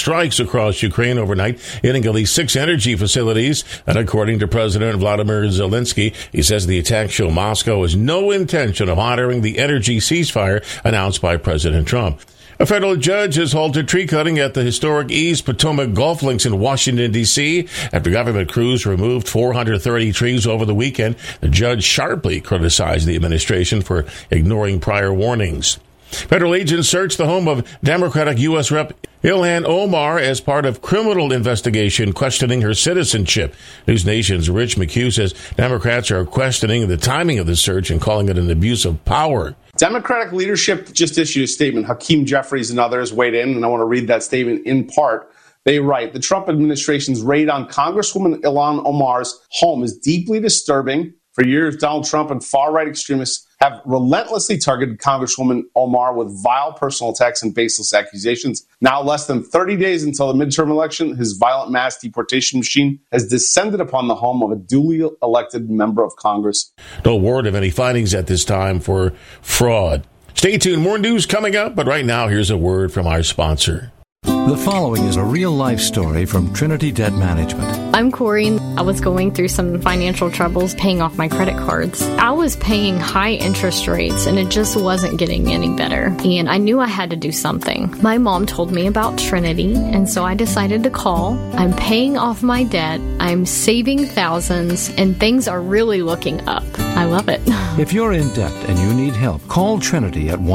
strikes across Ukraine overnight, hitting at least 6 energy facilities. And according to President Vladimir Zelensky, he says the attacks show Moscow has no intention of honoring the energy ceasefire announced by President Trump. A federal judge has halted tree cutting at the historic East Potomac Golf Links in Washington, D.C. after government crews removed 430 trees over the weekend. The judge sharply criticized the administration for ignoring prior warnings. Federal agents searched the home of Democratic U.S. Rep. Ilhan Omar as part of criminal investigation questioning her citizenship. News Nation's Rich McHugh says Democrats are questioning the timing of the search and calling it an abuse of power. Democratic leadership just issued a statement. Hakeem Jeffries and others weighed in, and I want to read that statement in part. They write, the Trump administration's raid on Congresswoman Ilhan Omar's home is deeply disturbing. For years, Donald Trump and far-right extremists have relentlessly targeted Congresswoman Omar with vile personal attacks and baseless accusations. Now, less than 30 days until the midterm election, his violent mass deportation machine has descended upon the home of a duly elected member of Congress. No word of any findings at this time for fraud. Stay tuned. More news coming up, but right now, here's a word from our sponsor. The following is a real-life story from Trinity Debt Management. I'm Corey. I was going through some financial troubles paying off my credit cards. I was paying high interest rates, and it just wasn't getting any better. And I knew I had to do something. My mom told me about Trinity, and so I decided to call. I'm paying off my debt. I'm saving thousands, and things are really looking up. I love it. If you're in debt and you need help, call Trinity at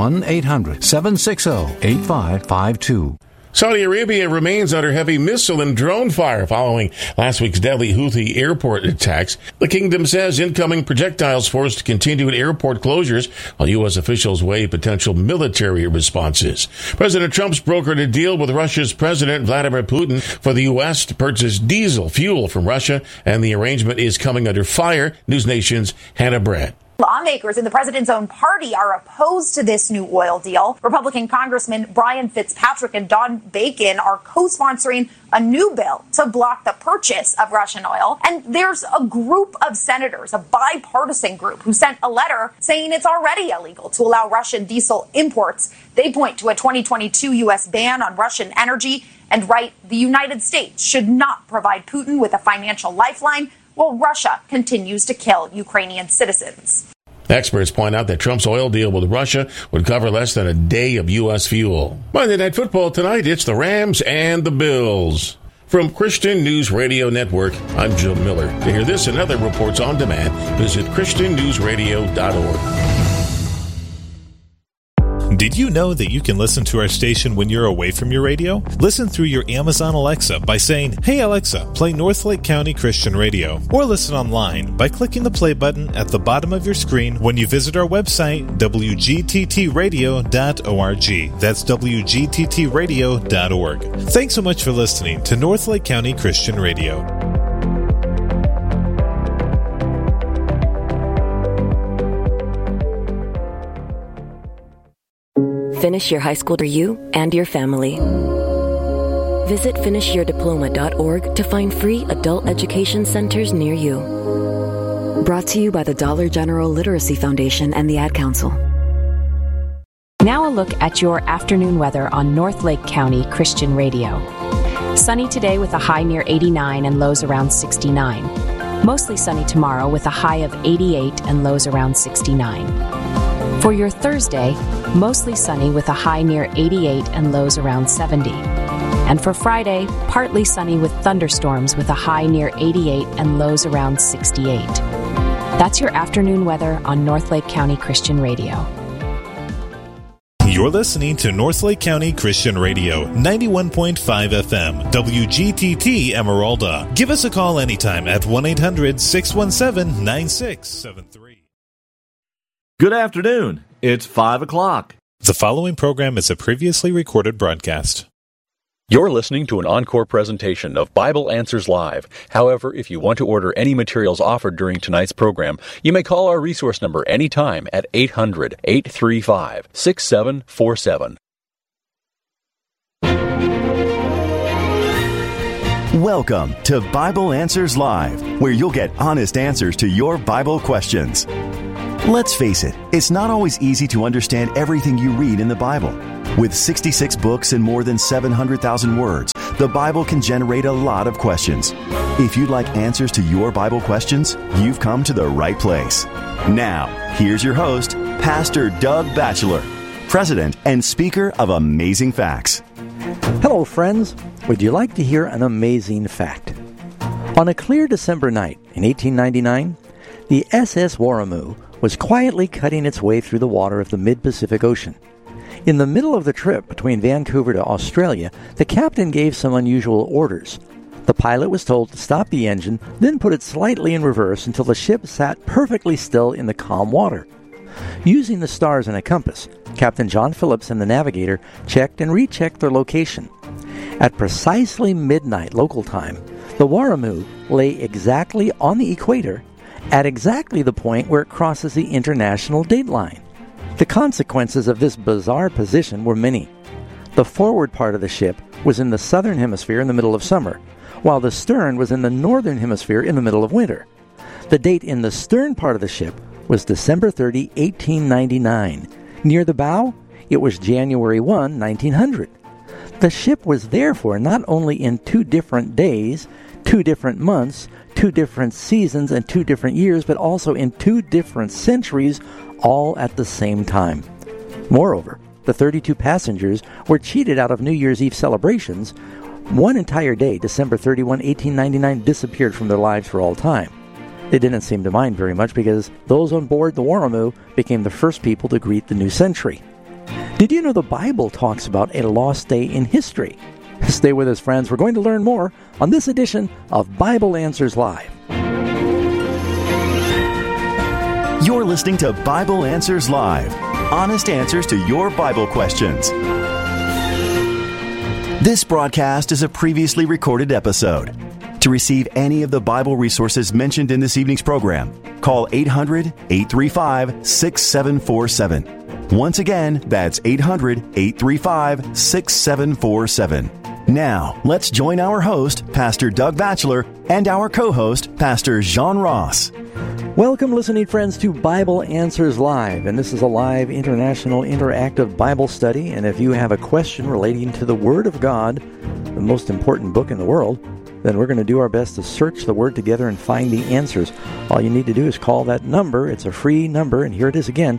1-800-760-8552. Saudi Arabia remains under heavy missile and drone fire following last week's deadly Houthi airport attacks. The kingdom says incoming projectiles forced continued airport closures while U.S. officials weigh potential military responses. President Trump's brokered a deal with Russia's President Vladimir Putin for the U.S. to purchase diesel fuel from Russia, and the arrangement is coming under fire. News Nation's Hannah Brett. Lawmakers in the president's own party are opposed to this new oil deal. Republican Congressman Brian Fitzpatrick and Don Bacon are co-sponsoring a new bill to block the purchase of Russian oil. And there's a group of senators, a bipartisan group, who sent a letter saying it's already illegal to allow Russian diesel imports. They point to a 2022 U.S. ban on Russian energy and write the United States should not provide Putin with a financial lifeline while Russia continues to kill Ukrainian citizens. Experts point out that Trump's oil deal with Russia would cover less than a day of U.S. fuel. Monday Night Football tonight, it's the Rams and the Bills. From Christian News Radio Network, I'm Jill Miller. To hear this and other reports on demand, visit christiannewsradio.org. Did you know that you can listen to our station when you're away from your radio? Listen through your Amazon Alexa by saying, "Hey Alexa, play Northlake County Christian Radio." Or listen online by clicking the play button at the bottom of your screen when you visit our website, wgttradio.org. That's wgttradio.org. Thanks so much for listening to Northlake County Christian Radio. Finish your high school for you and your family. Visit finishyourdiploma.org to find free adult education centers near you. Brought to you by the Dollar General Literacy Foundation and the Ad Council. Now a look at your afternoon weather on Northlake County Christian Radio. Sunny today with a high near 89 and lows around 69. Mostly sunny tomorrow with a high of 88 and lows around 69. For your Thursday, mostly sunny with a high near 88 and lows around 70. And for Friday, partly sunny with thunderstorms with a high near 88 and lows around 68. That's your afternoon weather on Northlake County Christian Radio. You're listening to Northlake County Christian Radio, 91.5 FM, WGTT Emeralda. Give us a call anytime at 1-800-617-9673. Good afternoon. It's 5 o'clock. The following program is a previously recorded broadcast. You're listening to an encore presentation of Bible Answers Live. However, if you want to order any materials offered during tonight's program, you may call our resource number anytime at 800-835-6747. Welcome to Bible Answers Live, where you'll get honest answers to your Bible questions. Let's face it, it's not always easy to understand everything you read in the Bible. With 66 books and more than 700,000 words, the Bible can generate a lot of questions. If you'd like answers to your Bible questions, you've come to the right place. Now, here's your host, Pastor Doug Batchelor, President and speaker of Amazing Facts. Hello, friends. Would you like to hear an amazing fact? On a clear December night in 1899, the SS Warramoo was quietly cutting its way through the water of the mid-Pacific Ocean. In the middle of the trip between Vancouver to Australia, the captain gave some unusual orders. The pilot was told to stop the engine, then put it slightly in reverse until the ship sat perfectly still in the calm water. Using the stars and a compass, Captain John Phillips and the navigator checked and rechecked their location. At precisely midnight local time, the Warramoo lay exactly on the equator at exactly the point where it crosses the international dateline. The consequences of this bizarre position were many. The forward part of the ship was in the southern hemisphere in the middle of summer, while the stern was in the northern hemisphere in the middle of winter. The date in the stern part of the ship was December 30, 1899. Near the bow, it was January 1, 1900. The ship was therefore not only in 2 different days, 2 different months, 2 different seasons, and 2 different years, but also in 2 different centuries, all at the same time. Moreover, the 32 passengers were cheated out of New Year's Eve celebrations. One entire day, December 31, 1899, disappeared from their lives for all time. They didn't seem to mind very much because those on board the Warramoo became the first people to greet the new century. Did you know the Bible talks about a lost day in history? Stay with us, friends. We're going to learn more on this edition of Bible Answers Live. You're listening to Bible Answers Live. Honest answers to your Bible questions. This broadcast is a previously recorded episode. To receive any of the Bible resources mentioned in this evening's program, call 800-835-6747. Once again, that's 800-835-6747. Now, let's join our host, Pastor Doug Batchelor, and our co-host, Pastor John Ross. Welcome, listening friends, to Bible Answers Live, and this is a live international interactive Bible study, and if you have a question relating to the Word of God, the most important book in the world, then we're going to do our best to search the Word together and find the answers. All you need to do is call that number. It's a free number, and here it is again,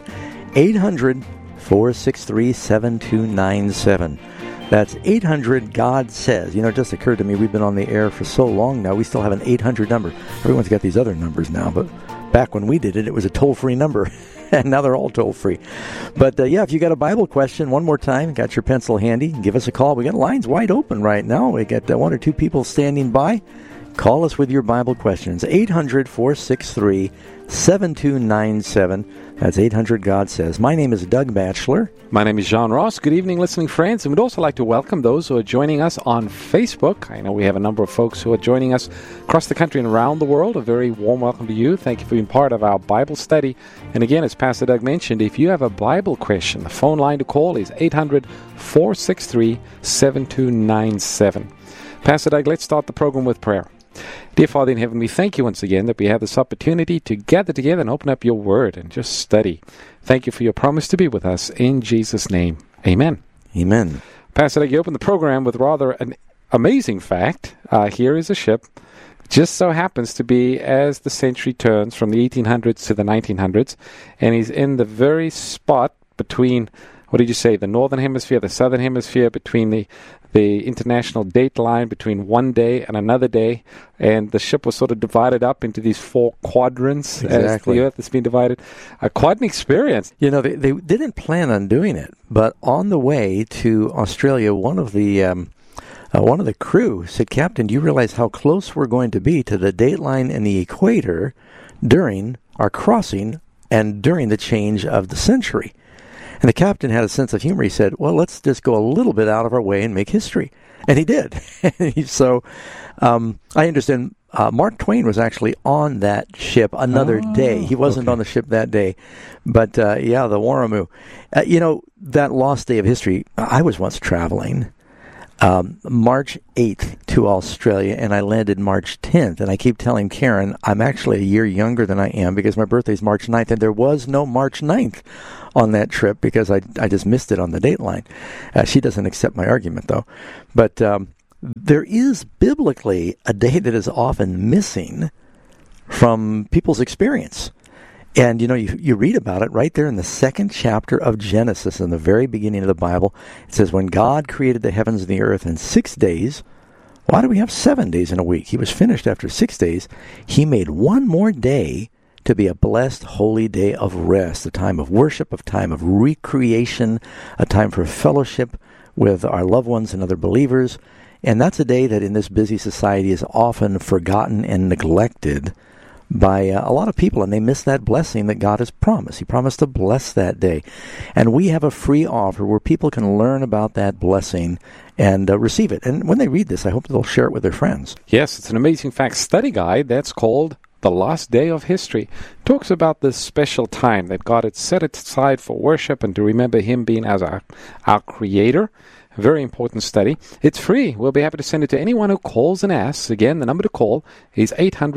800-463-7297. That's 800 God Says. You know, it just occurred to me, we've been on the air for so long now, we still have an 800 number. Everyone's got these other numbers now, but back when we did it, it was a toll-free number. And now they're all toll-free. But, if you got a Bible question, one more time, got your pencil handy, give us a call. We got lines wide open right now. We got 1 or 2 people standing by. Call us with your Bible questions. 800-463-7297. That's 800 God Says. My name is Doug Batchelor. My name is John Ross. Good evening, listening friends. And we'd also like to welcome those who are joining us on Facebook. I know we have a number of folks who are joining us across the country and around the world. A very warm welcome to you. Thank you for being part of our Bible study. And again, as Pastor Doug mentioned, if you have a Bible question, the phone line to call is 800-463-7297. Pastor Doug, let's start the program with prayer. Dear Father in heaven, we thank you once again that we have this opportunity to gather together and open up your word and just study. Thank you for your promise to be with us. In Jesus' name, amen. Amen. Pastor Doug, you opened the program with rather an amazing fact. Here is a ship. Just so happens to be as the century turns from the 1800s to the 1900s, and he's in the very spot between, what did you say, the northern hemisphere, the southern hemisphere, between the international date line between one day and another day, and the ship was sort of divided up into these 4 quadrants. Exactly. As the Earth has been divided. Quite an experience. You know, they didn't plan on doing it, but on the way to Australia, one of the crew said, "Captain, do you realize how close we're going to be to the date line and the equator during our crossing and during the change of the century?" And the captain had a sense of humor. He said, well, let's just go a little bit out of our way and make history. And he did. So I understand Mark Twain was actually on that ship another day. He wasn't on the ship that day. But, the Warramoo. That lost day of history, I was once traveling March 8th to Australia, and I landed March 10th. And I keep telling Karen I'm actually a year younger than I am because my birthday's March 9th, and there was no March 9th on that trip because I just missed it on the date line. She doesn't accept my argument, though. But there is biblically a day that is often missing from people's experience. And, you read about it right there in the 2nd chapter of Genesis, in the very beginning of the Bible. It says, when God created the heavens and the earth in 6 days, why do we have 7 days in a week? He was finished after 6 days. He made one more day to be a blessed, holy day of rest, a time of worship, a time of recreation, a time for fellowship with our loved ones and other believers. And that's a day that in this busy society is often forgotten and neglected by a lot of people, and they miss that blessing that God has promised. He promised to bless that day. And we have a free offer where people can learn about that blessing and receive it. And when they read this, I hope they'll share it with their friends. Yes, it's an amazing fact study guide that's called The Last Day of History. It talks about this special time that God had set aside for worship and to remember Him being as our Creator. A very important study. It's free. We'll be happy to send it to anyone who calls and asks. Again, the number to call is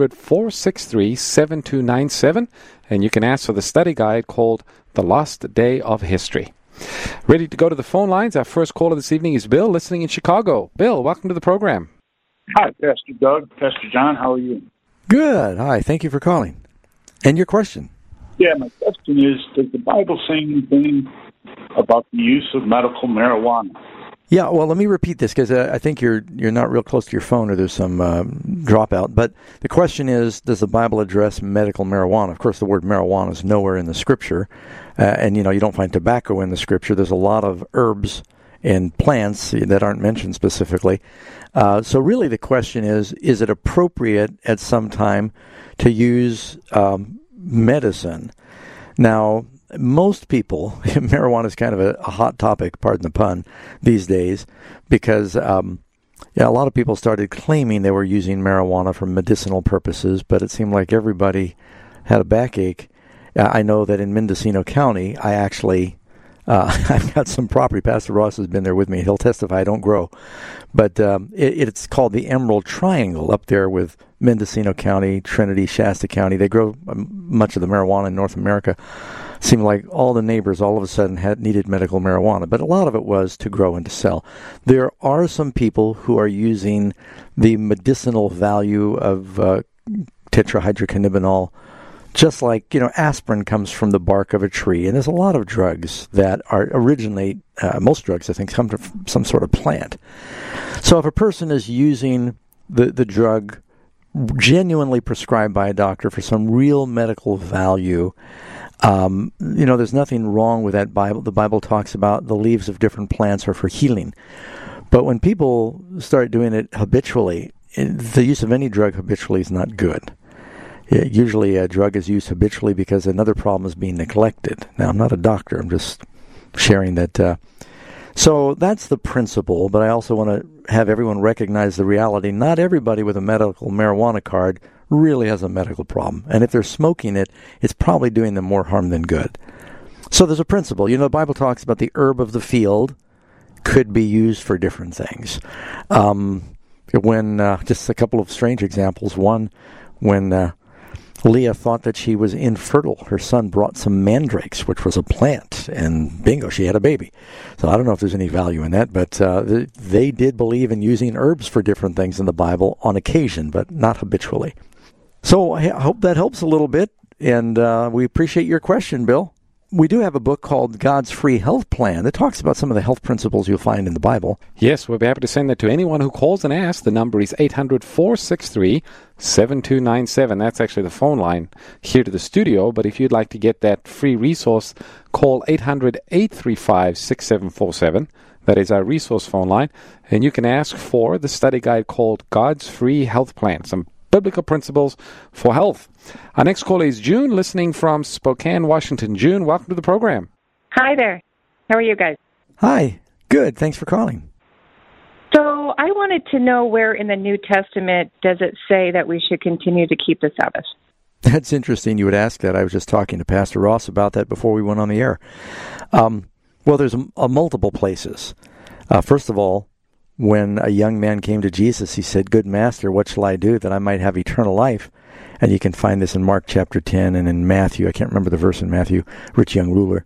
800-463-7297, and you can ask for the study guide called The Last Day of History. Ready to go to the phone lines? Our first caller this evening is Bill, listening in Chicago. Bill, welcome to the program. Hi, Pastor Doug, Pastor John, how are you? Good. Hi, thank you for calling. And your question? Yeah, my question is, does the Bible say anything about the use of medical marijuana? Yeah, well, let me repeat this because I think you're not real close to your phone or there's some dropout. But the question is, does the Bible address medical marijuana? Of course, the word marijuana is nowhere in the Scripture. And, you don't find tobacco in the Scripture. There's a lot of herbs and plants that aren't mentioned specifically. So really the question is it appropriate at some time to use medicine? Now, most people, marijuana is kind of a hot topic, pardon the pun, these days, because a lot of people started claiming they were using marijuana for medicinal purposes, but it seemed like everybody had a backache. I know that in Mendocino County, I actually, I've got some property. Pastor Ross has been there with me. He'll testify I don't grow. But it's called the Emerald Triangle up there with Mendocino County, Trinity, Shasta County. They grow much of the marijuana in North America. Seemed like all the neighbors all of a sudden needed medical marijuana, but a lot of it was to grow and to sell. There are some people who are using the medicinal value of tetrahydrocannabinol, just like, aspirin comes from the bark of a tree, and there's a lot of drugs that originate, most drugs I think come from some sort of plant. So if a person is using the drug genuinely prescribed by a doctor for some real medical value, there's nothing wrong with that. The Bible talks about the leaves of different plants are for healing. But when people start doing it habitually, the use of any drug habitually is not good. Usually a drug is used habitually because another problem is being neglected. Now, I'm not a doctor. I'm just sharing that. So that's the principle, but I also want to have everyone recognize the reality. Not everybody with a medical marijuana card really has a medical problem. And if they're smoking it, it's probably doing them more harm than good. So there's a principle. The Bible talks about the herb of the field could be used for different things. Just a couple of strange examples. One, when Leah thought that she was infertile, her son brought some mandrakes, which was a plant, and bingo, she had a baby. So I don't know if there's any value in that, but they did believe in using herbs for different things in the Bible on occasion, but not habitually. So I hope that helps a little bit, and we appreciate your question, Bill. We do have a book called God's Free Health Plan that talks about some of the health principles you'll find in the Bible. Yes, we'll be happy to send that to anyone who calls and asks. The number is 800-463-7297. That's actually the phone line here to the studio, but if you'd like to get that free resource, call 800-835-6747. That is our resource phone line, and you can ask for the study guide called God's Free Health Plan, some biblical principles for health. Our next caller is June, listening from Spokane, Washington. June, welcome to the program. Hi there. How are you guys? Hi. Good. Thanks for calling. So I wanted to know where in the New Testament does it say that we should continue to keep the Sabbath? That's interesting you would ask that. I was just talking to Pastor Ross about that before we went on the air. Well, there's multiple places. First of all, when a young man came to Jesus, he said, "Good Master, what shall I do that I might have eternal life?" And you can find this in Mark chapter 10 and in Matthew. I can't remember the verse in Matthew, rich young ruler.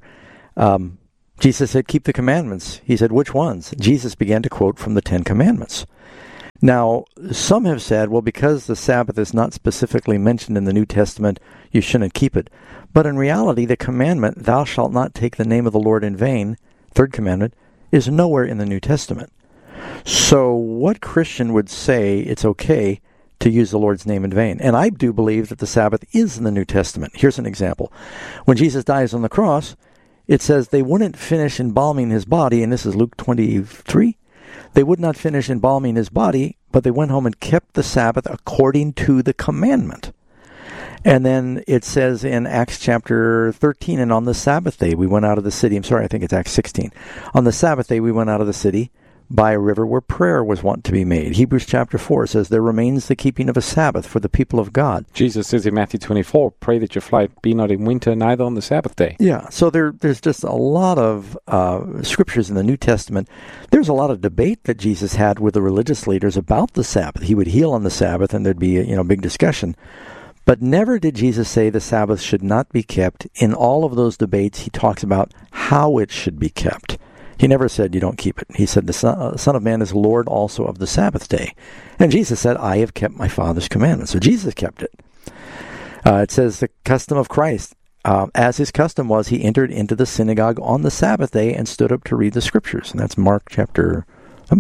Jesus said, "Keep the commandments." He said, "Which ones?" Jesus began to quote from the 10 Commandments. Now, some have said, well, because the Sabbath is not specifically mentioned in the New Testament, you shouldn't keep it. But in reality, the commandment, thou shalt not take the name of the Lord in vain, third commandment, is nowhere in the New Testament. So what Christian would say it's okay to use the Lord's name in vain? And I do believe that the Sabbath is in the New Testament. Here's an example. When Jesus dies on the cross, it says they wouldn't finish embalming his body, and this is Luke 23. They would not finish embalming his body, but they went home and kept the Sabbath according to the commandment. And then it says in Acts chapter 13, and on the Sabbath day we went out of the city. I'm sorry, I think it's Acts 16. On the Sabbath day we went out of the city by a river where prayer was wont to be made. Hebrews chapter 4 says, there remains the keeping of a Sabbath for the people of God. Jesus says in Matthew 24, pray that your flight be not in winter, neither on the Sabbath day. Yeah, so there's just a lot of scriptures in the New Testament. There's a lot of debate that Jesus had with the religious leaders about the Sabbath. He would heal on the Sabbath, and there'd be a big discussion. But never did Jesus say the Sabbath should not be kept. In all of those debates, he talks about how it should be kept. He never said you don't keep it. He said the Son of Man is Lord also of the Sabbath day. And Jesus said, I have kept my Father's commandments. So Jesus kept it. It says the custom of Christ. As his custom was, he entered into the synagogue on the Sabbath day and stood up to read the scriptures. And that's Mark chapter 2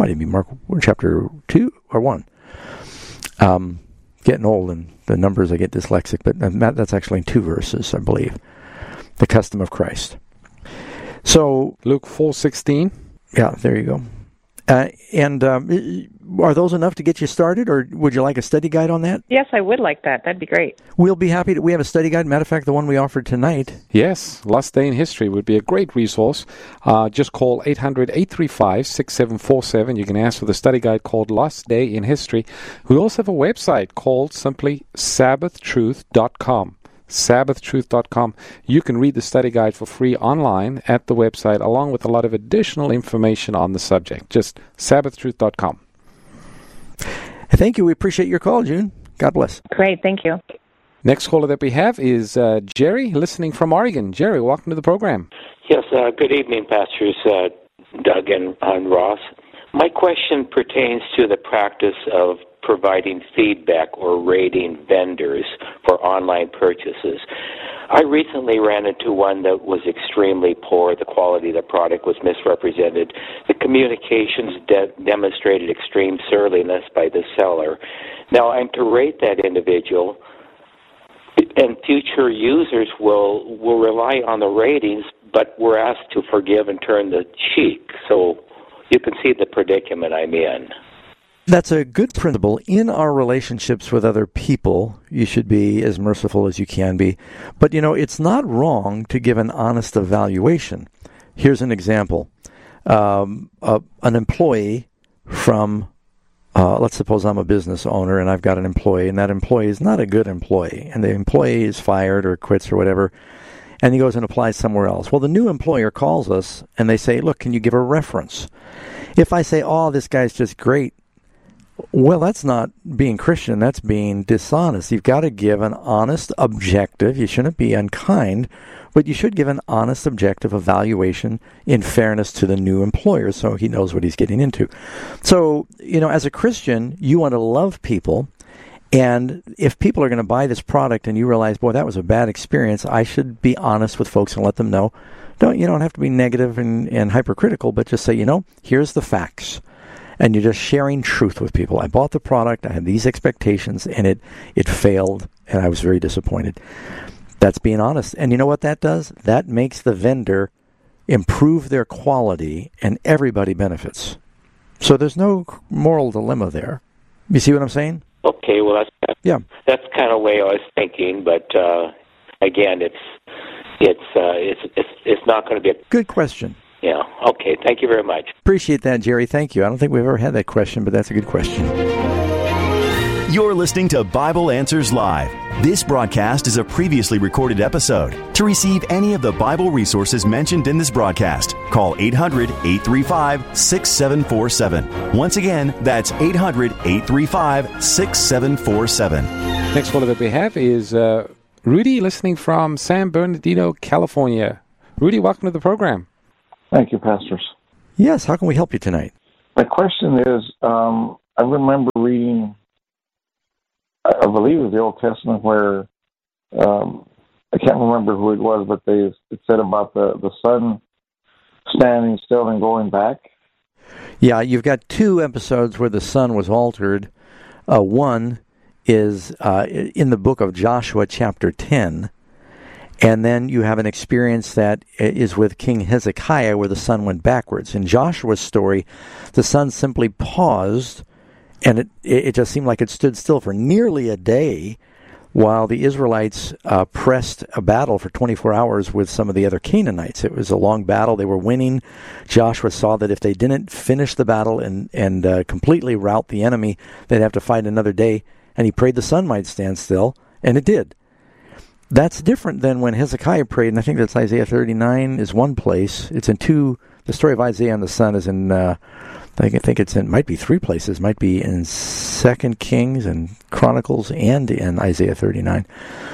or 1. Getting old and the numbers, I get dyslexic, but that's actually in 2 verses, I believe. The custom of Christ. So Luke 4:16. Yeah, there you go. And are those enough to get you started, or would you like a study guide on that? Yes, I would like that. That'd be great. We'll be happy we have a study guide. Matter of fact, the one we offered tonight. Yes, Lost Day in History would be a great resource. Just call 800-835-6747. You can ask for the study guide called Lost Day in History. We also have a website called simply sabbathtruth.com. sabbathtruth.com. You can read the study guide for free online at the website, along with a lot of additional information on the subject. Just sabbathtruth.com. Thank you. We appreciate your call, June. God bless. Great. Thank you. Next caller that we have is Jerry, listening from Oregon. Jerry, welcome to the program. Yes, good evening, Pastors Doug and Ross. My question pertains to the practice of providing feedback or rating vendors for online purchases. I recently ran into one that was extremely poor. The quality of the product was misrepresented. The communications demonstrated extreme surliness by the seller. Now, I'm to rate that individual, and future users will rely on the ratings, but we're asked to forgive and turn the cheek. So you can see the predicament I'm in. That's a good principle. In our relationships with other people, you should be as merciful as you can be. But, it's not wrong to give an honest evaluation. Here's an example. An employee from, let's suppose I'm a business owner and I've got an employee, and that employee is not a good employee, and the employee is fired or quits or whatever, and he goes and applies somewhere else. Well, the new employer calls us and they say, look, can you give a reference? If I say, oh, this guy's just great, well, that's not being Christian. That's being dishonest. You've got to give an honest, objective. You shouldn't be unkind, but you should give an honest, objective evaluation in fairness to the new employer so he knows what he's getting into. So, as a Christian, you want to love people, and if people are going to buy this product and you realize, boy, that was a bad experience, I should be honest with folks and let them know. You don't have to be negative and hypercritical, but just say, here's the facts. And you're just sharing truth with people. I bought the product, I had these expectations, and it failed, and I was very disappointed. That's being honest. And you know what that does? That makes the vendor improve their quality, and everybody benefits. So there's no moral dilemma there. You see what I'm saying? Okay, well, that's kind of the way I was thinking, but again, it's not going to be a good question. Yeah, okay. Thank you very much. Appreciate that, Jerry. Thank you. I don't think we've ever had that question, but that's a good question. You're listening to Bible Answers Live. This broadcast is a previously recorded episode. To receive any of the Bible resources mentioned in this broadcast, call 800-835-6747. Once again, that's 800-835-6747. Next caller that we have is Rudy, listening from San Bernardino, California. Rudy, welcome to the program. Thank you, pastors. Yes, how can we help you tonight? My question is, I remember believe it was the Old Testament where, I can't remember who it was, but it said about the sun standing still and going back. Yeah, you've got two episodes where the sun was altered. One is in the book of Joshua, chapter 10. And then you have an experience that is with King Hezekiah where the sun went backwards. In Joshua's story, the sun simply paused, and it just seemed like it stood still for nearly a day while the Israelites pressed a battle for 24 hours with some of the other Canaanites. It was a long battle. They were winning. Joshua saw that if they didn't finish the battle and completely rout the enemy, they'd have to fight another day. And he prayed the sun might stand still, and it did. That's different than when Hezekiah prayed, and I think that's Isaiah 39 is one place. It's in two. The story of Isaiah and the sun is in, I think it's in, might be three places. Might be in 2 Kings and Chronicles and in Isaiah 39.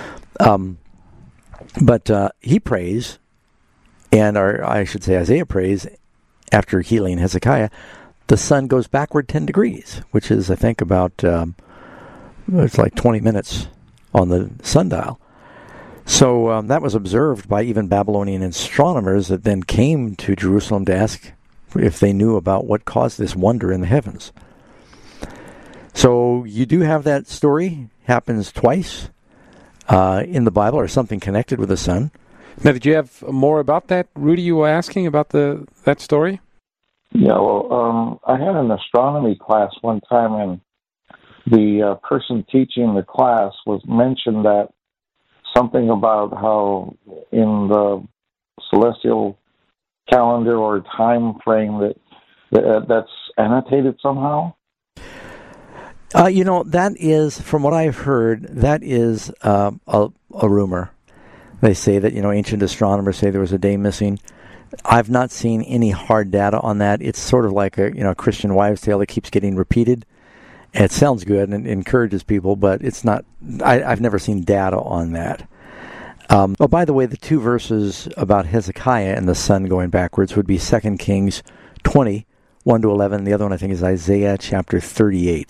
But he prays, or I should say Isaiah prays, after healing Hezekiah, the sun goes backward 10 degrees, which is, I think, about, it's like 20 minutes on the sundial. So that was observed by even Babylonian astronomers that then came to Jerusalem to ask if they knew about what caused this wonder in the heavens. So you do have that story, happens twice in the Bible, or something connected with the sun. Now, did you have more about that, Rudy? You were asking about that story? Yeah, well, I had an astronomy class one time, and the person teaching the class was mentioned that something about how in the celestial calendar or time frame that's annotated somehow. That is, from what I've heard, that is a rumor. They say that, ancient astronomers say there was a day missing. I've not seen any hard data on that. It's sort of like a Christian wives' tale that keeps getting repeated. And it sounds good and encourages people, but it's not. I've never seen data on that. By the way, the two verses about Hezekiah and the sun going backwards would be 2 Kings 20, 1-11. The other one, I think, is Isaiah chapter 38.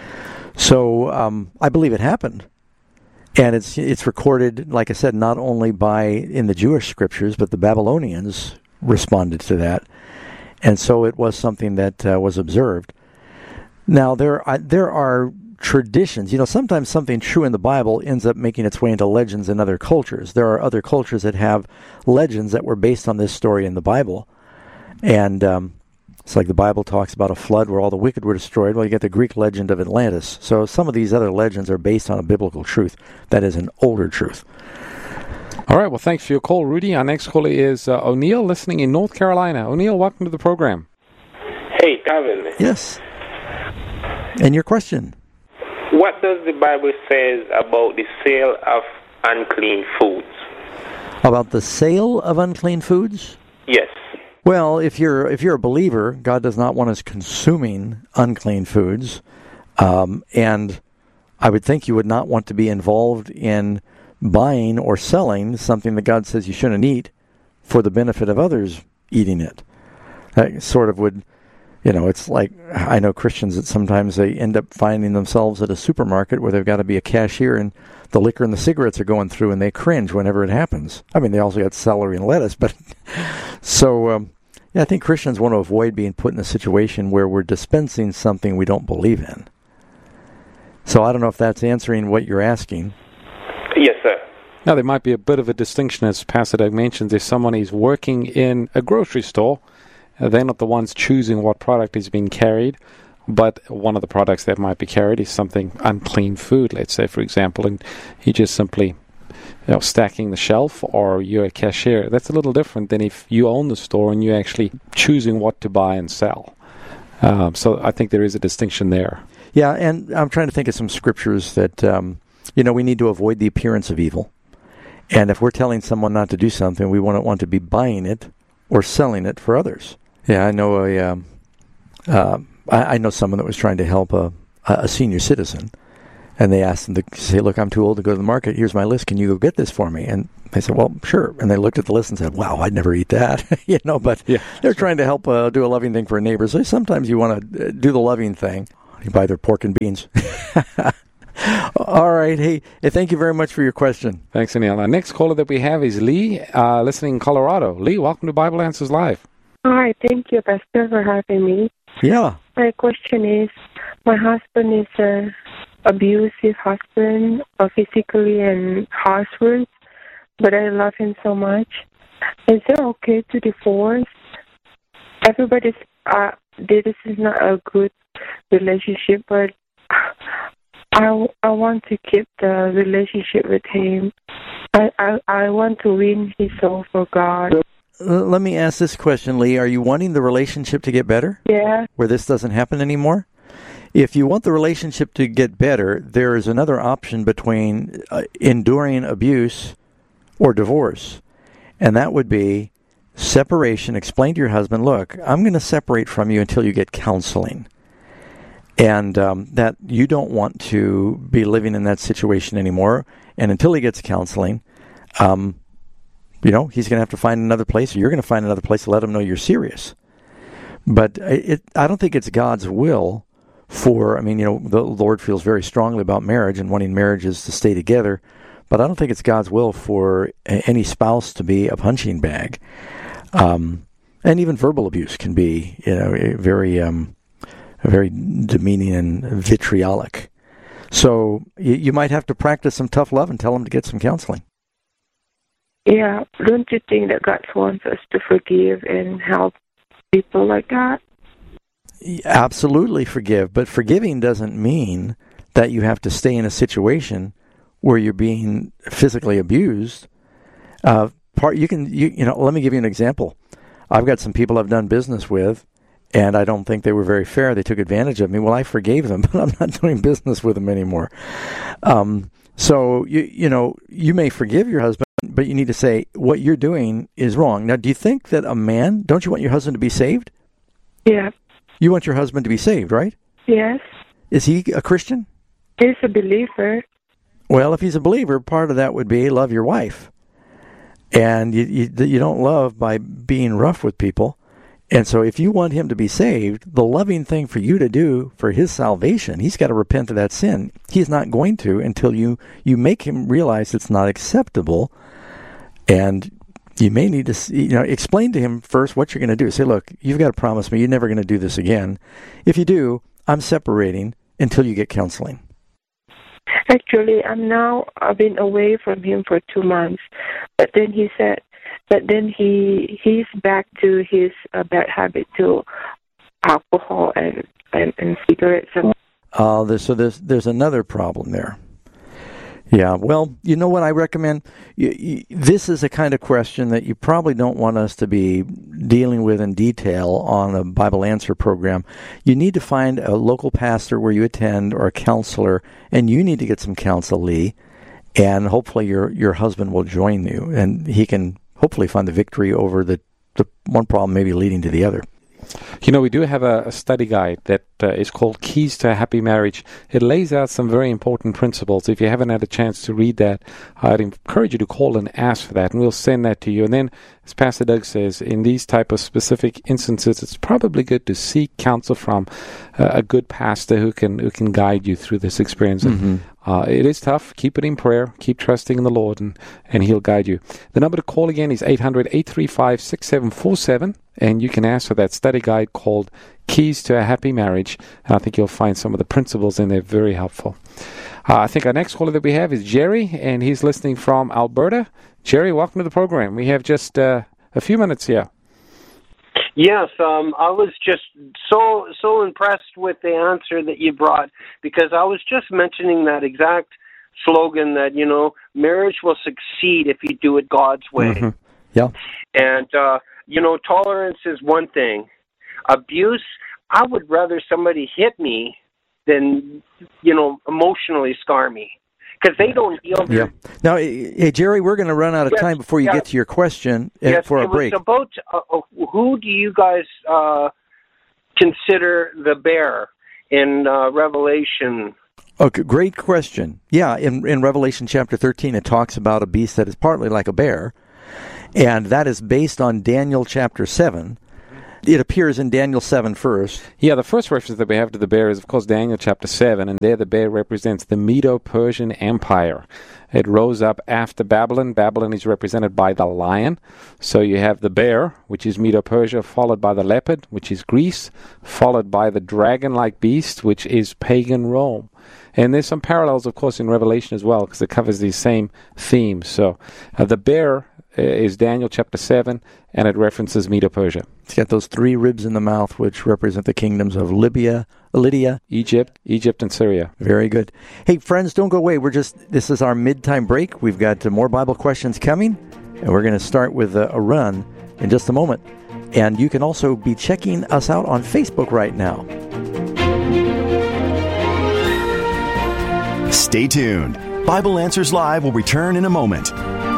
So I believe it happened. And it's recorded, like I said, not only in the Jewish scriptures, but the Babylonians responded to that. And so it was something that was observed. Now, there are traditions. Sometimes something true in the Bible ends up making its way into legends in other cultures. There are other cultures that have legends that were based on this story in the Bible. And it's like the Bible talks about a flood where all the wicked were destroyed. Well, you get the Greek legend of Atlantis. So some of these other legends are based on a biblical truth that is an older truth. All right, well, thanks for your call, Rudy. Our next caller is O'Neill, listening in North Carolina. O'Neill, welcome to the program. Hey, Calvin. Yes. And your question? What does the Bible say about the sale of unclean foods? About the sale of unclean foods? Yes. Well, if you're a believer, God does not want us consuming unclean foods, and I would think you would not want to be involved in buying or selling something that God says you shouldn't eat for the benefit of others eating it. That sort of would, it's like, I know Christians that sometimes they end up finding themselves at a supermarket where they've got to be a cashier and the liquor and the cigarettes are going through and they cringe whenever it happens. I mean, they also got celery and lettuce, but so, I think Christians want to avoid being put in a situation where we're dispensing something we don't believe in. So I don't know if that's answering what you're asking. Yes, sir. Now, there might be a bit of a distinction, as Pastor Doug mentions, if someone is working in a grocery store, they're not the ones choosing what product is being carried, but one of the products that might be carried is something unclean food, let's say, for example, and you just simply stacking the shelf, or you're a cashier. That's a little different than if you own the store and you're actually choosing what to buy and sell. So I think there is a distinction there. Yeah, and I'm trying to think of some scriptures that, we need to avoid the appearance of evil. And if we're telling someone not to do something, we wouldn't want to be buying it or selling it for others. Yeah, I know I know someone that was trying to help a senior citizen, and they asked them to say, "Look, I'm too old to go to the market. Here's my list. Can you go get this for me?" And they said, "Well, sure." And they looked at the list and said, "Wow, I'd never eat that." But they're trying to help do a loving thing for a neighbor. So sometimes you want to do the loving thing. You buy their pork and beans. All right. Hey, thank you very much for your question. Thanks, Anil. Our next caller that we have is Lee, listening in Colorado. Lee, welcome to Bible Answers Live. Hi, thank you, Pastor, for having me. Yeah. My question is, my husband is an abusive husband, physically and harsh words, but I love him so much. Is it okay to divorce? Everybody's, this is not a good relationship, but I want to keep the relationship with him. I want to win his soul for God. Let me ask this question, Lee. Are you wanting the relationship to get better? Yeah. Where this doesn't happen anymore? If you want the relationship to get better, there is another option between enduring abuse or divorce. And that would be separation. Explain to your husband, look, I'm going to separate from you until you get counseling. And that you don't want to be living in that situation anymore. And until he gets counseling, he's going to have to find another place, or you're going to find another place to let him know you're serious. But I don't think it's God's will the Lord feels very strongly about marriage and wanting marriages to stay together. But I don't think it's God's will for any spouse to be a punching bag. And even verbal abuse can be, very demeaning and vitriolic. So you might have to practice some tough love and tell them to get some counseling. Yeah, don't you think that God wants us to forgive and help people like that? Absolutely forgive, but forgiving doesn't mean that you have to stay in a situation where you're being physically abused. Let me give you an example. I've got some people I've done business with, and I don't think they were very fair. They took advantage of me. Well, I forgave them, but I'm not doing business with them anymore. So you may forgive your husband, but you need to say what you're doing is wrong. Now, do you think that don't you want your husband to be saved? Yeah. You want your husband to be saved, right? Yes. Is he a Christian? He's a believer. Well, if he's a believer, part of that would be love your wife. And you don't love by being rough with people. And so if you want him to be saved, the loving thing for you to do for his salvation, he's got to repent of that sin. He's not going to until you make him realize it's not acceptable. And you may need to, explain to him first what you're going to do. Say, look, you've got to promise me you're never going to do this again. If you do, I'm separating until you get counseling. Actually, I've been away from him for 2 months. But then he said, he's back to his bad habit, to alcohol and cigarettes. So there's another problem there. Yeah, well, you know what I recommend? This is a kind of question that you probably don't want us to be dealing with in detail on a Bible Answer program. You need to find a local pastor where you attend or a counselor, and you need to get some counsel, Lee, and hopefully your husband will join you, and he can hopefully find the victory over the one problem maybe leading to the other. We do have a study guide that is called Keys to a Happy Marriage. It lays out some very important principles. If you haven't had a chance to read that, I'd encourage you to call and ask for that, and we'll send that to you. And then, as Pastor Doug says, in these type of specific instances, it's probably good to seek counsel from a good pastor who can guide you through this experience. Mm-hmm. It is tough. Keep it in prayer. Keep trusting in the Lord, and He'll guide you. The number to call again is 800-835-6747, and you can ask for that study guide called Keys to a Happy Marriage. And I think you'll find some of the principles in there very helpful. I think our next caller that we have is Jerry, and he's listening from Alberta. Jerry, welcome to the program. We have just a few minutes here. Yes, I was just so impressed with the answer that you brought, because I was just mentioning that exact slogan that, marriage will succeed if you do it God's way. Mm-hmm. Yeah. And, tolerance is one thing. Abuse, I would rather somebody hit me than, emotionally scar me, because they don't deal with it. Now, hey, Jerry, we're going to run out of time before you get to your question for a break. Yes, it was about who do you guys consider the bear in Revelation? Okay, great question. Yeah, in Revelation chapter 13, it talks about a beast that is partly like a bear, and that is based on Daniel chapter 7. It appears in Daniel 7 first. Yeah, the first reference that we have to the bear is, of course, Daniel chapter 7, and there the bear represents the Medo-Persian Empire. It rose up after Babylon. Babylon is represented by the lion. So you have the bear, which is Medo-Persia, followed by the leopard, which is Greece, followed by the dragon-like beast, which is pagan Rome. And there's some parallels, of course, in Revelation as well, because it covers these same themes. So the bear is Daniel chapter 7, and it references Medo-Persia. It's got those 3 ribs in the mouth, which represent the kingdoms of Lydia, Egypt, and Syria. Very good. Hey, friends, don't go away. This is our mid-time break. We've got more Bible questions coming, and we're going to start with a run in just a moment. And you can also be checking us out on Facebook right now. Stay tuned. Bible Answers Live will return in a moment.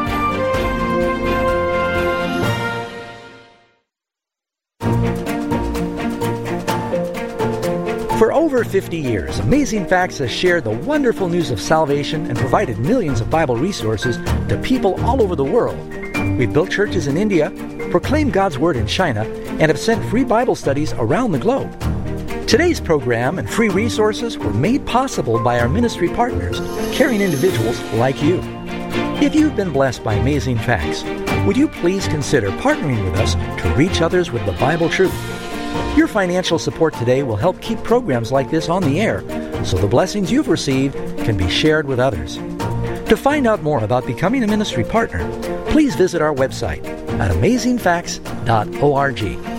For over 50 years, Amazing Facts has shared the wonderful news of salvation and provided millions of Bible resources to people all over the world. We've built churches in India, proclaimed God's Word in China, and have sent free Bible studies around the globe. Today's program and free resources were made possible by our ministry partners, caring individuals like you. If you've been blessed by Amazing Facts, would you please consider partnering with us to reach others with the Bible truth? Your financial support today will help keep programs like this on the air, so the blessings you've received can be shared with others. To find out more about becoming a ministry partner, please visit our website at amazingfacts.org.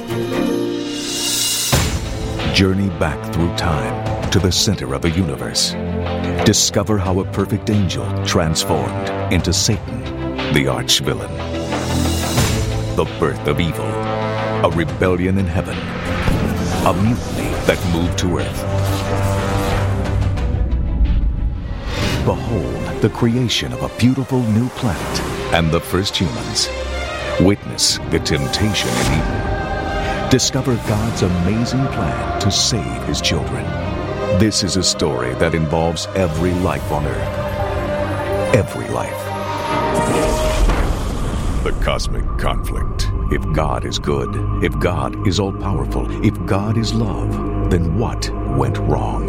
Journey back through time to the center of the universe. Discover how a perfect angel transformed into Satan, the arch-villain. The birth of evil, a rebellion in heaven, a mutiny that moved to earth. Behold the creation of a beautiful new planet and the first humans. Witness the temptation in Eden. Discover God's amazing plan to save His children. This is a story that involves every life on earth. Every life. The cosmic conflict. If God is good, if God is all-powerful, if God is love, then what went wrong?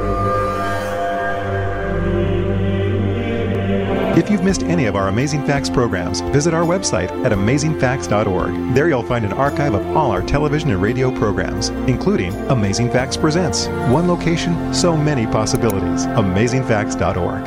If you've missed any of our Amazing Facts programs, visit our website at amazingfacts.org. There you'll find an archive of all our television and radio programs, including Amazing Facts Presents. One location, so many possibilities. amazingfacts.org.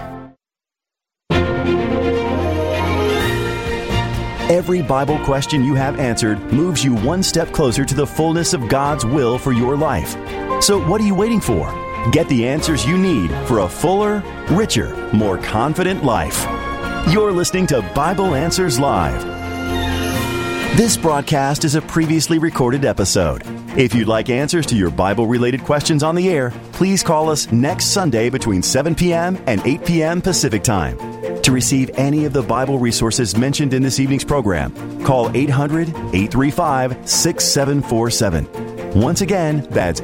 Every Bible question you have answered moves you one step closer to the fullness of God's will for your life. So what are you waiting for? Get the answers you need for a fuller, richer, more confident life. You're listening to Bible Answers Live. This broadcast is a previously recorded episode. If you'd like answers to your Bible-related questions on the air, please call us next Sunday between 7 p.m. and 8 p.m. Pacific Time. To receive any of the Bible resources mentioned in this evening's program, call 800-835-6747. Once again, that's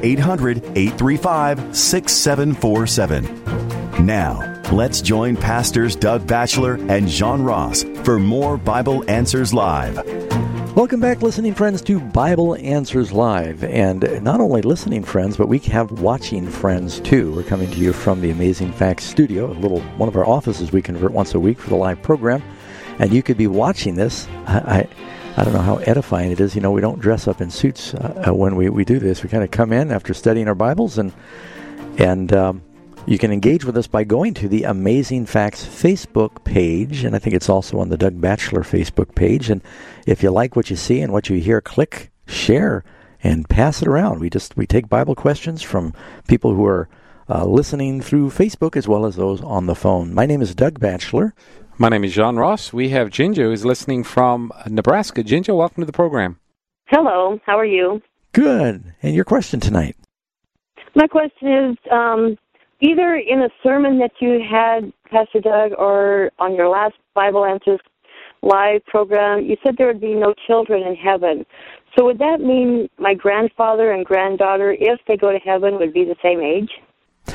800-835-6747. Now, let's join Pastors Doug Batchelor and John Ross for more Bible Answers Live. Welcome back, listening friends, to Bible Answers Live. And not only listening friends, but we have watching friends, too. We're coming to you from the Amazing Facts studio, one of our offices we convert once a week for the live program. And you could be watching this. I don't know how edifying it is. You know, we don't dress up in suits when we do this. We kind of come in after studying our Bibles, and you can engage with us by going to the Amazing Facts Facebook page, and I think it's also on the Doug Batchelor Facebook page. And if you like what you see and what you hear, click, share, and pass it around. We take Bible questions from people who are listening through Facebook as well as those on the phone. My name is Doug Batchelor. My name is John Ross. We have Ginger, who's listening from Nebraska. Ginger, welcome to the program. Hello. How are you? Good. And your question tonight? My question is, either in a sermon that you had, Pastor Doug, or on your last Bible Answers Live program, you said there would be no children in heaven. So would that mean my grandfather and granddaughter, if they go to heaven, would be the same age?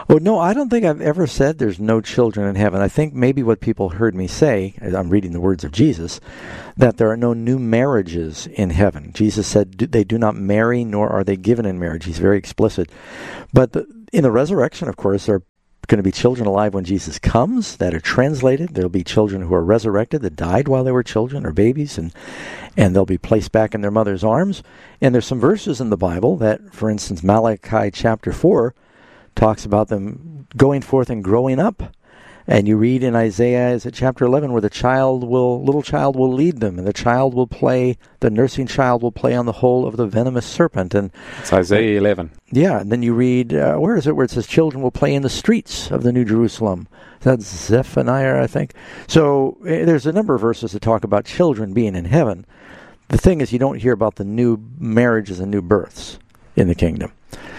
Oh, no, I don't think I've ever said there's no children in heaven. I think maybe what people heard me say, as I'm reading the words of Jesus, that there are no new marriages in heaven. Jesus said they do not marry, nor are they given in marriage. He's very explicit. But in the resurrection, of course, there are going to be children alive when Jesus comes that are translated. There'll be children who are resurrected that died while they were children or babies, and they'll be placed back in their mother's arms. And there's some verses in the Bible that, for instance, Malachi chapter 4 talks about them going forth and growing up. And you read in Isaiah, is it chapter 11, where little child will lead them, and the nursing child will play on the hole of the venomous serpent. And it's Isaiah 11. Yeah, and then you read, where is it, where it says children will play in the streets of the New Jerusalem? That's Zephaniah, I think. So there's a number of verses that talk about children being in heaven. The thing is, you don't hear about the new marriages and new births in the kingdom.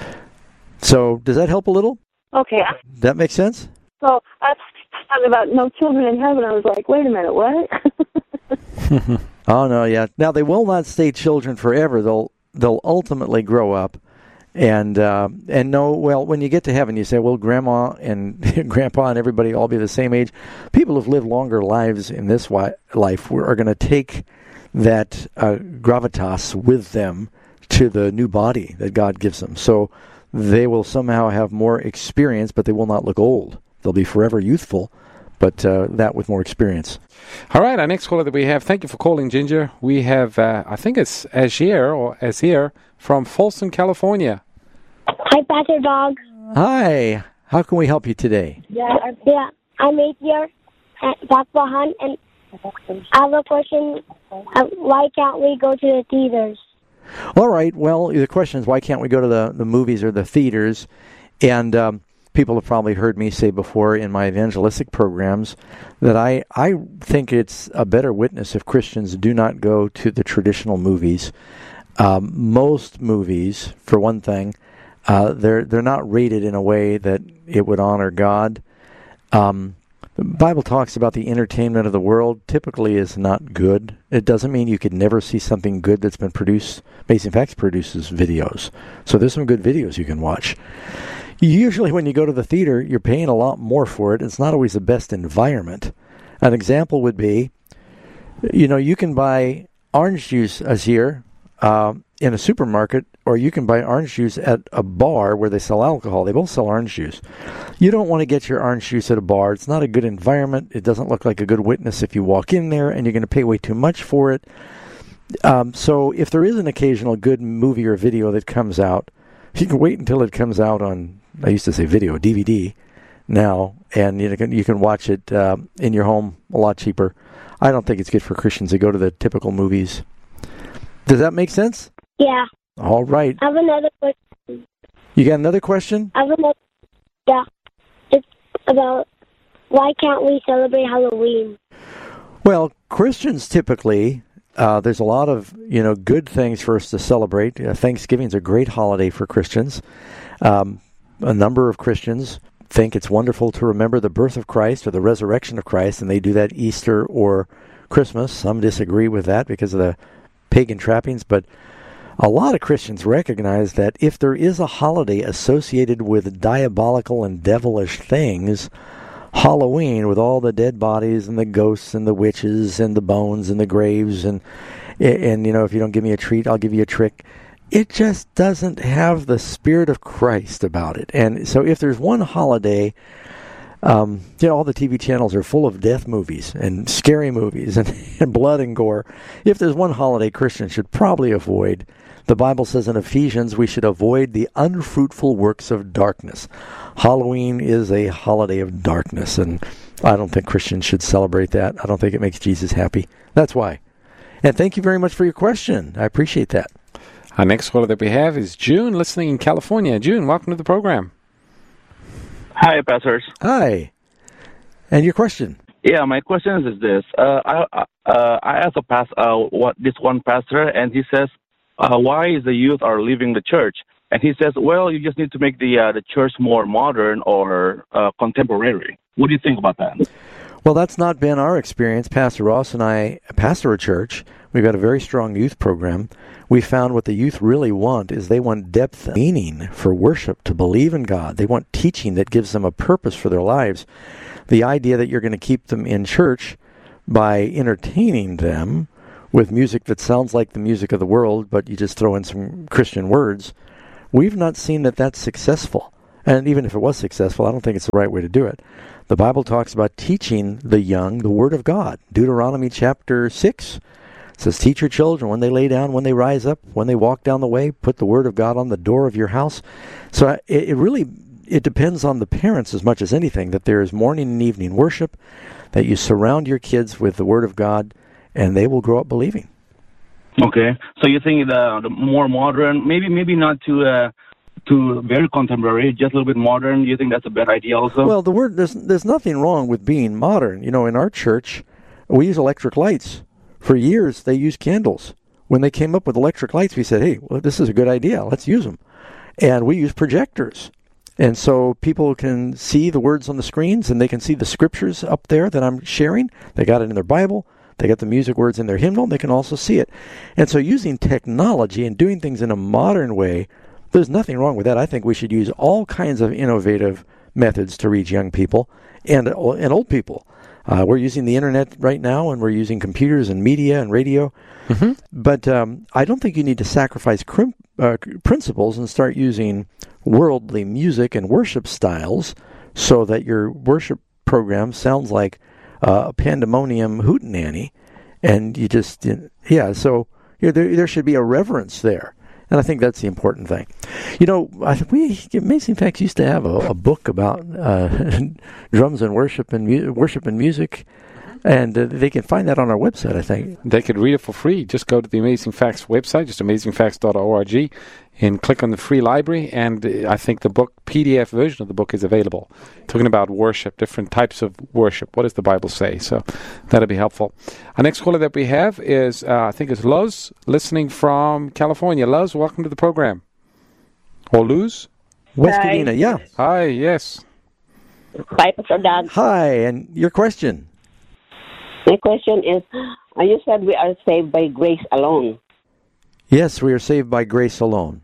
So does that help a little? Okay. That makes sense? So I thought about no children in heaven. I was like, wait a minute, what? Oh, no, yeah. Now, they will not stay children forever. They'll ultimately grow up. And no, well, when you get to heaven, you say, well, Grandma and Grandpa and everybody all be the same age. People who've lived longer lives in this life are going to take that gravitas with them to the new body that God gives them. So they will somehow have more experience, but they will not look old. They'll be forever youthful, but that with more experience. All right, our next caller that we have, thank you for calling, Ginger. We have, I think it's Azir from Folsom, California. Hi, Pastor Dog. Hi. How can we help you today? Yeah, I'm 8 years at Bakbahan, and I have a question. Why can't we go to the theaters? All right. Well, the question is, why can't we go to the movies or the theaters? And people have probably heard me say before in my evangelistic programs that I think it's a better witness if Christians do not go to the traditional movies. Most movies, for one thing, they're not rated in a way that it would honor God. The Bible talks about the entertainment of the world typically is not good. It doesn't mean you could never see something good that's been produced. Amazing Facts produces videos. So there's some good videos you can watch. Usually when you go to the theater, you're paying a lot more for it. It's not always the best environment. An example would be, you can buy orange juice, Azir, in a supermarket, or you can buy orange juice at a bar where they sell alcohol. They both sell orange juice. You don't want to get your orange juice at a bar. It's not a good environment. It doesn't look like a good witness if you walk in there, and you're going to pay way too much for it. So if there is an occasional good movie or video that comes out, you can wait until it comes out on, I used to say video, DVD now, and you can watch it in your home a lot cheaper. I don't think it's good for Christians to go to the typical movies. Does that make sense? Yeah. All right. I have another question. You got another question? Yeah. It's about why can't we celebrate Halloween? Well, Christians typically, there's a lot of good things for us to celebrate. Thanksgiving is a great holiday for Christians. A number of Christians think it's wonderful to remember the birth of Christ or the resurrection of Christ, and they do that Easter or Christmas. Some disagree with that because of the pagan trappings, but a lot of Christians recognize that if there is a holiday associated with diabolical and devilish things, Halloween, with all the dead bodies and the ghosts and the witches and the bones and the graves and if you don't give me a treat, I'll give you a trick, it just doesn't have the spirit of Christ about it. And so if there's one holiday, all the TV channels are full of death movies and scary movies and blood and gore. If there's one holiday Christians should probably avoid, the Bible says in Ephesians we should avoid the unfruitful works of darkness. Halloween is a holiday of darkness, and I don't think Christians should celebrate that. I don't think it makes Jesus happy. That's why. And thank you very much for your question. I appreciate that. Our next caller that we have is June, listening in California. June, welcome to the program. Hi, pastors. Hi. And your question? Yeah, my question is this. I asked this one pastor, and he says, why is the youth are leaving the church? And he says, well, you just need to make the church more modern or contemporary. What do you think about that? Well, that's not been our experience. Pastor Ross and I pastor a church. We've got a very strong youth program. We found what the youth really want is they want depth and meaning for worship, to believe in God. They want teaching that gives them a purpose for their lives. The idea that you're going to keep them in church by entertaining them with music that sounds like the music of the world, but you just throw in some Christian words, we've not seen that that's successful. And even if it was successful, I don't think it's the right way to do it. The Bible talks about teaching the young the Word of God. Deuteronomy chapter 6 says, teach your children when they lay down, when they rise up, when they walk down the way, put the Word of God on the door of your house. So it depends on the parents as much as anything, that there is morning and evening worship, that you surround your kids with the Word of God, and they will grow up believing. Okay, so you think the more modern, maybe not too very contemporary, just a little bit modern. You think that's a bad idea also? Well, there's nothing wrong with being modern. You know, in our church, we use electric lights. For years, they used candles. When they came up with electric lights, we said, hey, well, this is a good idea. Let's use them. And we use projectors. And so people can see the words on the screens, and they can see the scriptures up there that I'm sharing. They got it in their Bible. They got the music words in their hymnal. They can also see it. And so using technology and doing things in a modern way, there's nothing wrong with that. I think we should use all kinds of innovative methods to reach young people and old people. We're using the internet right now, and we're using computers and media and radio. Mm-hmm. But I don't think you need to sacrifice principles and start using worldly music and worship styles so that your worship program sounds like a pandemonium hootenanny. And you just, so there should be a reverence there. And I think that's the important thing. You know, Amazing Facts used to have a book about drums and worship and music, and they can find that on our website, I think. They could read it for free. Just go to the Amazing Facts website, just amazingfacts.org, and click on the free library, and I think the book, PDF version of the book is available. Talking about worship, different types of worship. What does the Bible say? So that'll be helpful. Our next caller that we have is, I think it's Luz, listening from California. Luz, welcome to the program. Or Luz? West Covina, yeah. Hi, yes. Hi, Pastor Doug. Hi, and your question? My question is, you said we are saved by grace alone. Yes, we are saved by grace alone.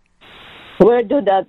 Where do that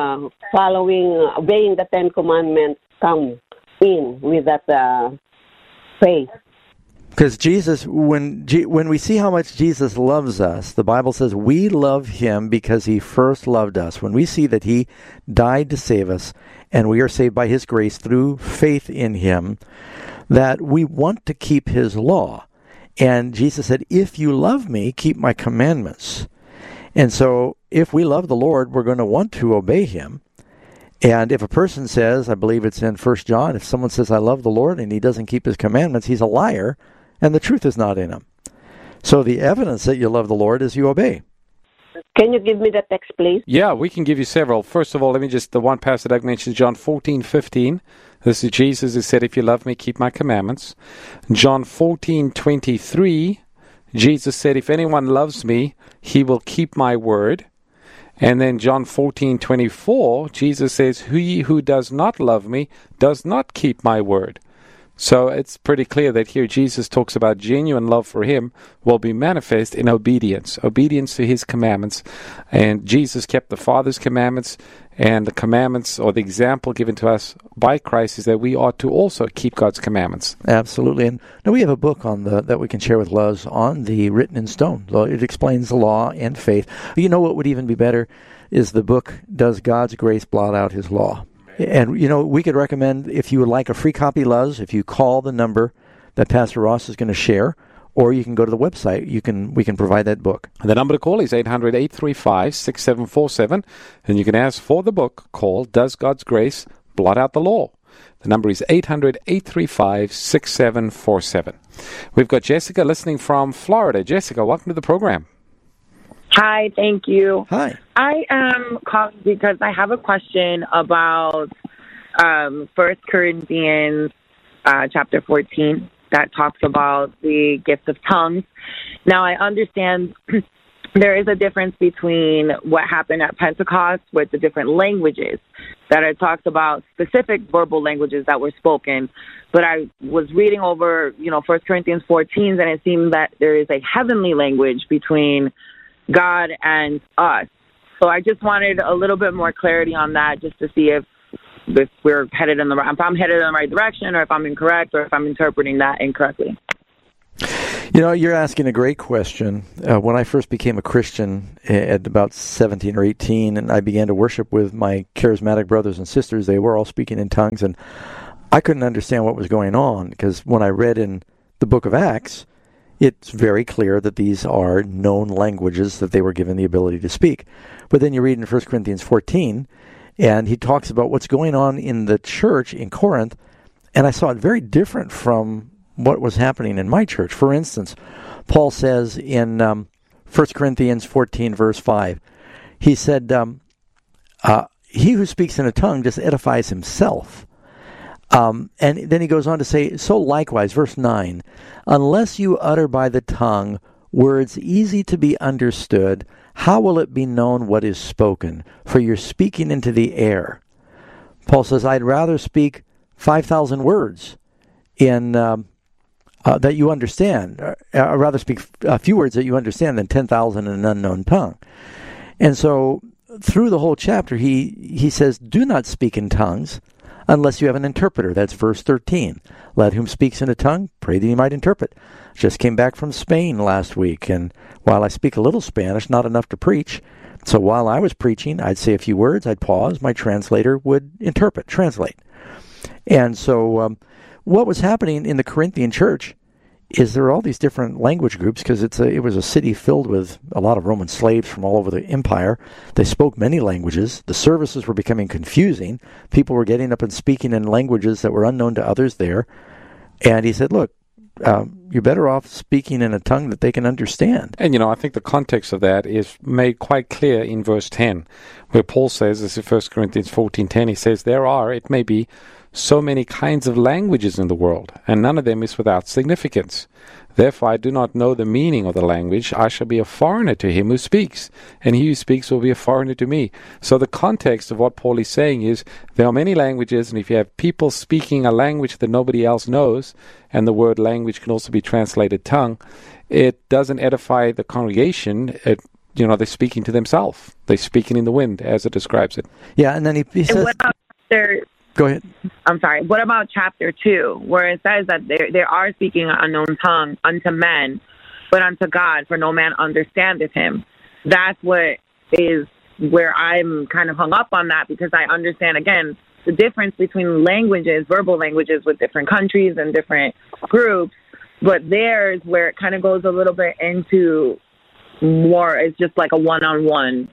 obeying the Ten Commandments come in with that faith? Because Jesus, when we see how much Jesus loves us, the Bible says we love him because he first loved us. When we see that he died to save us, and we are saved by his grace through faith in him, that we want to keep his law. And Jesus said, if you love me, keep my commandments. And so if we love the Lord, we're going to want to obey him. And if a person says, I believe it's in 1 John, if someone says, I love the Lord, and he doesn't keep his commandments, he's a liar, and the truth is not in him. So the evidence that you love the Lord is you obey. Can you give me the text, please? Yeah, we can give you several. First of all, let me just, the one Pastor Doug mentioned, John 14:15. This is Jesus who said, if you love me, keep my commandments. John 14:23, Jesus said, if anyone loves me, he will keep my word. And then John 14:24, Jesus says, he who does not love me does not keep my word. So it's pretty clear that here Jesus talks about genuine love for him will be manifest in obedience to his commandments. And Jesus kept the Father's commandments, and the commandments or the example given to us by Christ is that we ought to also keep God's commandments. Absolutely. And now we have a book on that we can share with Luz on the Written in Stone. It explains the law and faith. You know what would even be better is the book, Does God's Grace Blot Out His Law? And, we could recommend, if you would like a free copy, Luz, if you call the number that Pastor Ross is going to share, or you can go to the website. We can provide that book. The number to call is 800-835-6747, and you can ask for the book called Does God's Grace Blot Out the Law? The number is 800-835-6747. We've got Jessica listening from Florida. Jessica, welcome to the program. Hi, thank you. Hi. I am calling because I have a question about 1 Corinthians chapter 14 that talks about the gift of tongues. Now, I understand there is a difference between what happened at Pentecost with the different languages that it talks about, specific verbal languages that were spoken. But I was reading over, 1 Corinthians 14, and it seemed that there is a heavenly language between God and us. So I just wanted a little bit more clarity on that, just to see if we're headed if I'm headed in the right direction, or if I'm incorrect, or if I'm interpreting that incorrectly. You're asking a great question. When I first became a Christian at about 17 or 18, and I began to worship with my charismatic brothers and sisters, they were all speaking in tongues, and I couldn't understand what was going on, because when I read in the book of Acts, it's very clear that these are known languages that they were given the ability to speak. But then you read in 1 Corinthians 14, and he talks about what's going on in the church in Corinth, and I saw it very different from what was happening in my church. For instance, Paul says in 1 Corinthians 14, verse 5, he said, he who speaks in a tongue just edifies himself. And then he goes on to say, so likewise, verse 9, unless you utter by the tongue words easy to be understood, how will it be known what is spoken? For you're speaking into the air. Paul says, I'd rather speak 5,000 words in that you understand. I'd rather speak a few words that you understand than 10,000 in an unknown tongue. And so through the whole chapter, he says, do not speak in tongues unless you have an interpreter. That's verse 13. Let whom speaks in a tongue, pray that he might interpret. Just came back from Spain last week, and while I speak a little Spanish, not enough to preach, so while I was preaching, I'd say a few words, I'd pause, my translator would translate. And so what was happening in the Corinthian church is there were all these different language groups, because it was a city filled with a lot of Roman slaves from all over the empire. They spoke many languages. The services were becoming confusing. People were getting up and speaking in languages that were unknown to others there. And he said, look, you're better off speaking in a tongue that they can understand. And, I think the context of that is made quite clear in verse 10, where Paul says, this is 1 Corinthians 14:10, he says, there are, it may be, so many kinds of languages in the world, and none of them is without significance. Therefore I do not know the meaning of the language. I shall be a foreigner to him who speaks, and he who speaks will be a foreigner to me. So the context of what Paul is saying is, there are many languages, and if you have people speaking a language that nobody else knows, and the word language can also be translated tongue, it doesn't edify the congregation. They're speaking to themselves. They're speaking in the wind, as it describes it. Yeah, and then he says... Go ahead. I'm sorry. What about chapter 2, where it says that they are speaking an unknown tongue unto men, but unto God, for no man understandeth him? That's what is where I'm kind of hung up on that, because I understand, again, the difference between languages, verbal languages with different countries and different groups, but there's where it kind of goes a little bit into more, it's just like a one-on-one.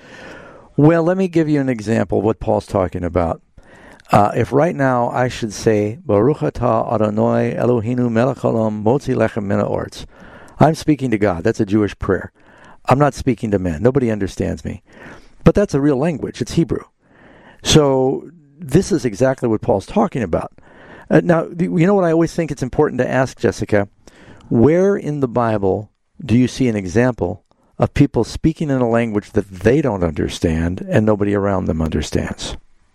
Well, let me give you an example of what Paul's talking about. If right now I should say, Baruch atah Adonai Eloheinu melech haolam motzi lechem min ha'oretz, I'm speaking to God. That's a Jewish prayer. I'm not speaking to men. Nobody understands me. But that's a real language. It's Hebrew. So this is exactly what Paul's talking about. Now, you know what I always think it's important to ask, Jessica? Where in the Bible do you see an example of people speaking in a language that they don't understand and nobody around them understands?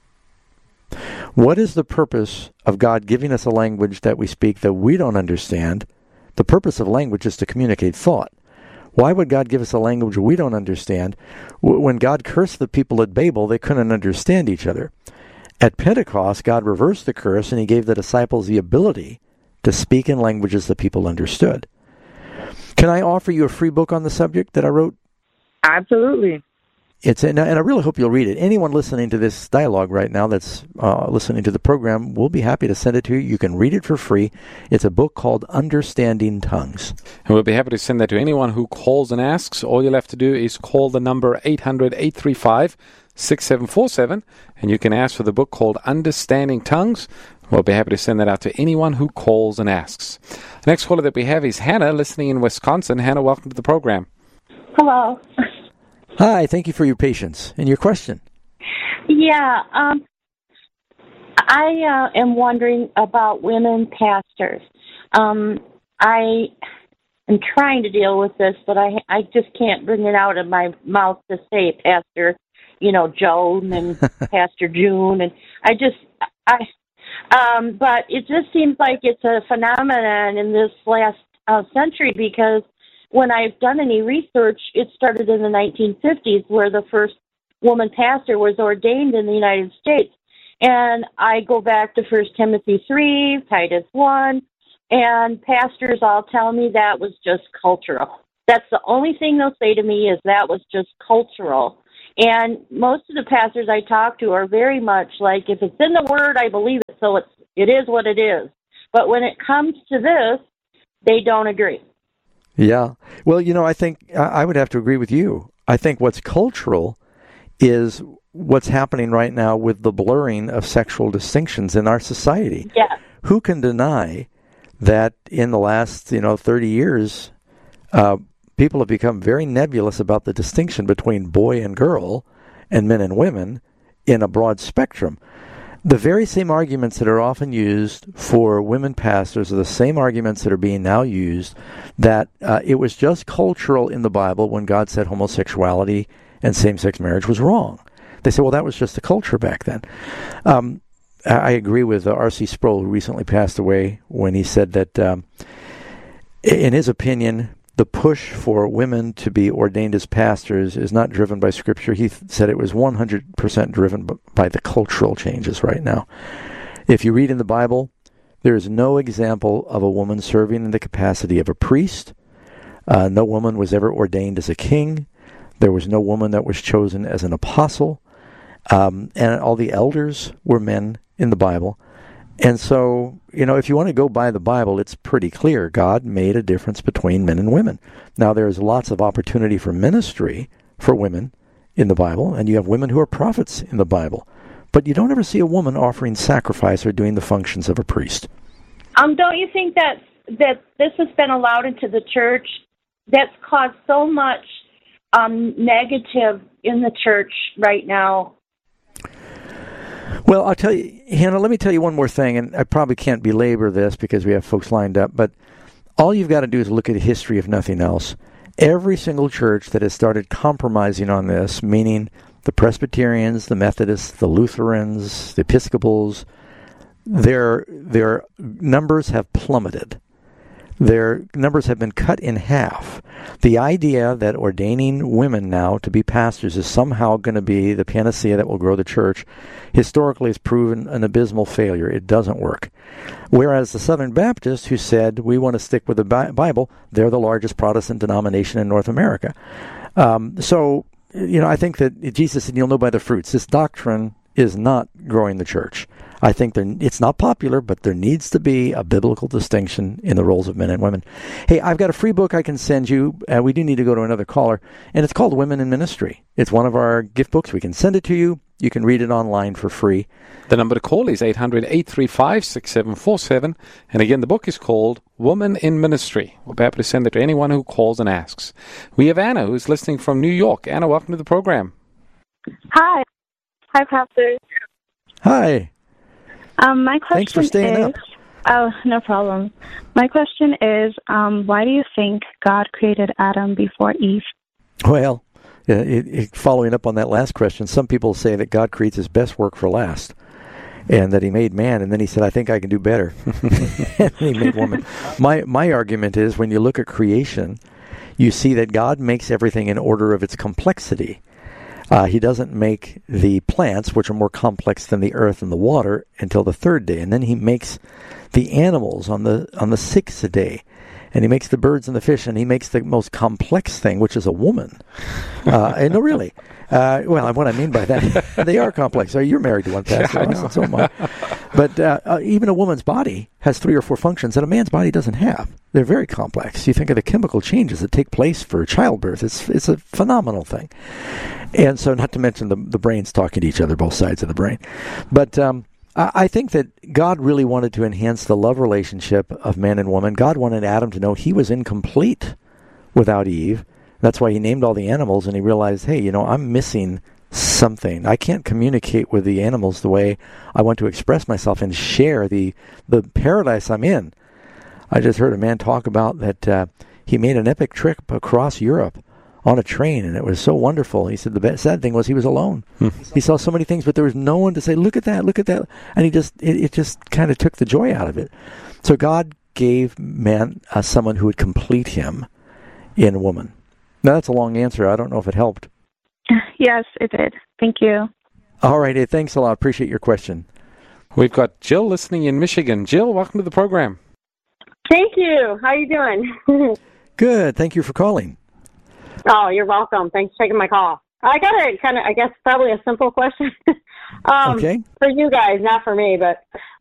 What is the purpose of God giving us a language that we speak that we don't understand? The purpose of language is to communicate thought. Why would God give us a language we don't understand? When God cursed the people at Babel, they couldn't understand each other. At Pentecost, God reversed the curse, and he gave the disciples the ability to speak in languages that people understood. Can I offer you a free book on the subject that I wrote? Absolutely. And I really hope you'll read it. Anyone listening to this dialogue right now that's listening to the program, we'll be happy to send it to you. You can read it for free. It's a book called Understanding Tongues. And we'll be happy to send that to anyone who calls and asks. All you'll have to do is call the number 800-835-6747, and you can ask for the book called Understanding Tongues. We'll be happy to send that out to anyone who calls and asks. The next caller that we have is Hannah, listening in Wisconsin. Hannah, welcome to the program. Hello. Hi, thank you for your patience and your question. Yeah, I am wondering about women pastors. I am trying to deal with this, but I just can't bring it out of my mouth to say Pastor, Joan and Pastor June, and but it just seems like it's a phenomenon in this last century, because when I've done any research, it started in the 1950s, where the first woman pastor was ordained in the United States. And I go back to 1 Timothy 3, Titus 1, and pastors all tell me that was just cultural. That's the only thing they'll say to me, is that was just cultural. And most of the pastors I talk to are very much like, if it's in the Word, I believe it, so it is what it is. But when it comes to this, they don't agree. Yeah. Well, I think I would have to agree with you. I think what's cultural is what's happening right now with the blurring of sexual distinctions in our society. Yeah. Who can deny that in the last, 30 years, people have become very nebulous about the distinction between boy and girl and men and women in a broad spectrum? The very same arguments that are often used for women pastors are the same arguments that are being now used, that it was just cultural in the Bible when God said homosexuality and same-sex marriage was wrong. They say, well, that was just the culture back then. I agree with R.C. Sproul, who recently passed away, when he said that, in his opinion, the push for women to be ordained as pastors is not driven by Scripture. He said it was 100% driven by the cultural changes right now. If you read in the Bible, there is no example of a woman serving in the capacity of a priest. No woman was ever ordained as a king. There was no woman that was chosen as an apostle. And all the elders were men in the Bible. And so, if you want to go by the Bible, it's pretty clear. God made a difference between men and women. Now, there's lots of opportunity for ministry for women in the Bible, and you have women who are prophets in the Bible. But you don't ever see a woman offering sacrifice or doing the functions of a priest. Don't you think that this has been allowed into the church? That's caused so much negative in the church right now. Well, I'll tell you, Hannah, let me tell you one more thing, and I probably can't belabor this because we have folks lined up, but all you've got to do is look at history, if nothing else. Every single church that has started compromising on this, meaning the Presbyterians, the Methodists, the Lutherans, the Episcopals, their numbers have plummeted. Their numbers have been cut in half. The idea that ordaining women now to be pastors is somehow going to be the panacea that will grow the church historically has proven an abysmal failure. It doesn't work. Whereas the Southern Baptists, who said, we want to stick with the Bible, they're the largest Protestant denomination in North America. So, I think that Jesus said, you'll know by the fruits. This doctrine is not growing the church. I think it's not popular, but there needs to be a biblical distinction in the roles of men and women. Hey, I've got a free book I can send you. We do need to go to another caller, and it's called Women in Ministry. It's one of our gift books. We can send it to you. You can read it online for free. The number to call is 800-835-6747. And again, the book is called Woman in Ministry. We'll be happy to send it to anyone who calls and asks. We have Anna, who's listening from New York. Anna, welcome to the program. Hi. Hi, Pastor. Hi. My question Thanks for staying up. Oh, no problem. My question is, why do you think God created Adam before Eve? Well, following up on that last question, some people say that God creates his best work for last, and that he made man, and then he said, I think I can do better. And he made woman. My argument is, when you look at creation, you see that God makes everything in order of its complexity. He doesn't make the plants, which are more complex than the earth and the water, until the third day. And then he makes the animals on the sixth day. And he makes the birds and the fish, and he makes the most complex thing, which is a woman. No, really. Well, what I mean by that, they are complex. You're married to one, Pastor. Yeah, I know. So am I. But even a woman's body has 3 or 4 functions that a man's body doesn't have. They're very complex. You think of the chemical changes that take place for childbirth. It's a phenomenal thing. And so, not to mention the brains talking to each other, both sides of the brain. But I think that God really wanted to enhance the love relationship of man and woman. God wanted Adam to know he was incomplete without Eve. That's why he named all the animals, and he realized, hey, I'm missing something. I can't communicate with the animals the way I want to express myself and share the paradise I'm in. I just heard a man talk about that he made an epic trip across Europe on a train, and it was so wonderful. He said the sad thing was he was alone. He saw so many things, but there was no one to say, look at that, and it just kind of took the joy out of it. So God gave man someone who would complete him in a woman. Now, that's a long answer. I don't know if it helped. Yes, it did. Thank you. All right. Hey, thanks a lot. Appreciate your question. We've got Jill listening in Michigan. Jill, welcome to the program. Thank you. How you doing? Good. Thank you for calling. Oh, you're welcome. Thanks for taking my call. I got a kind of, I guess, probably a simple question. Okay. For you guys, not for me, but